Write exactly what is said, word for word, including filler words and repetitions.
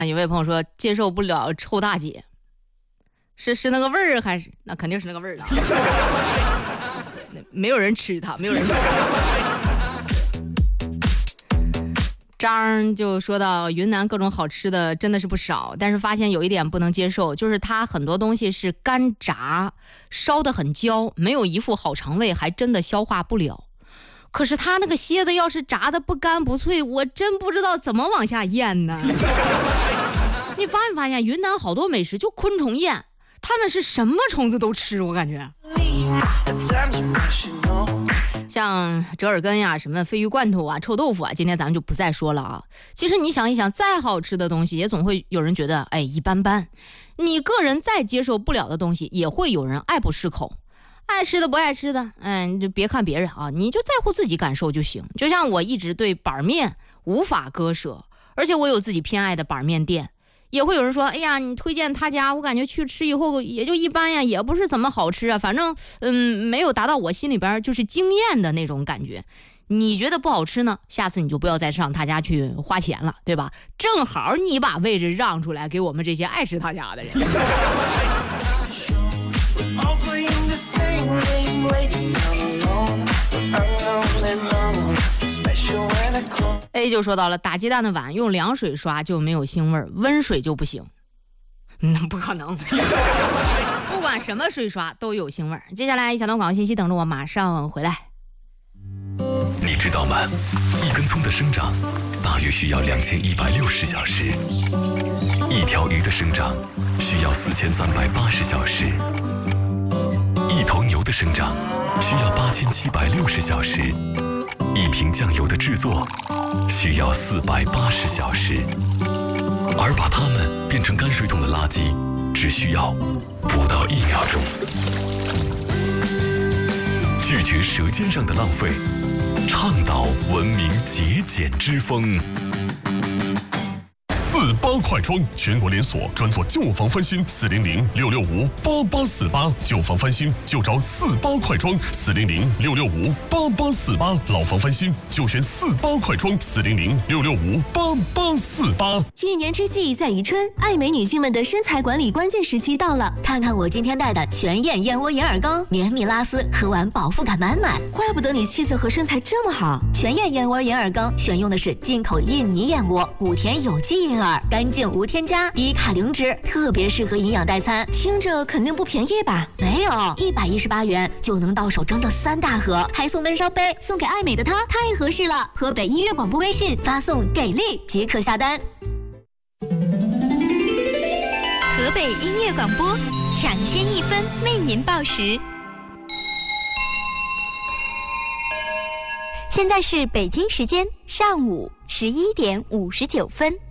有位朋友说接受不了臭大姐，是是那个味儿还是？那肯定是那个味儿了。没有人吃它，没有人吃它。张就说到云南各种好吃的真的是不少，但是发现有一点不能接受，就是它很多东西是干炸烧得很焦，没有一副好肠胃，还真的消化不了。可是它那个蝎子要是炸得不干不脆，我真不知道怎么往下咽呢。你发没发现云南好多美食就昆虫宴，他们是什么虫子都吃，我感觉像折耳根呀、什么鲱鱼罐头啊、臭豆腐啊，今天咱们就不再说了啊。其实你想一想，再好吃的东西也总会有人觉得哎一般般，你个人再接受不了的东西也会有人爱不释口，爱吃的不爱吃的，哎你就别看别人啊，你就在乎自己感受就行。就像我一直对板面无法割舍，而且我有自己偏爱的板面店，也会有人说哎呀你推荐他家，我感觉去吃以后也就一般呀，也不是怎么好吃啊，反正嗯没有达到我心里边就是惊艳的那种感觉。你觉得不好吃呢，下次你就不要再上他家去花钱了，对吧？正好你把位置让出来给我们这些爱吃他家的人。A 就说到了打鸡蛋的碗用凉水刷就没有腥味，温水就不行。嗯，不可能。不管什么水刷都有腥味。接下来一小段广告信息等着我，马上回来。 你知道吗？一根葱的生长大约需要两千一百六十小时，一条鱼的生长需要四千三百八十小时，一头牛的生长需要八千七百六十小时，一瓶酱油的制作需要四百八十小时，而把它们变成泔水桶的垃圾只需要不到一秒钟。拒绝舌尖上的浪费，倡导文明节俭之风。 四八快装，全国连锁，专做旧房翻新，四零零六六五八八四八，旧房翻新就找四八快装，四零零六六五八八四八，老房翻新就选四八快装，四零零六六五八八四八。 一年之计在于春，爱美女性们的身材管理关键时期到了。看看我今天带的全燕燕窝眼耳膏，绵密拉丝，喝完饱腹感满满，怪不得你气色和身材这么好。全燕燕窝眼耳膏选用的是进口印尼燕窝，古田有机银耳，干净无添加，低卡零脂，特别适合营养代餐。听着肯定不便宜吧？没有，一百一十八元就能到手整整三大盒，还送温烧杯，送给爱美的她，太合适了。河北音乐广播微信发送给力即可下单。 河北音乐广播抢先一分为您报时。现在是北京时间上午十一点五十九分。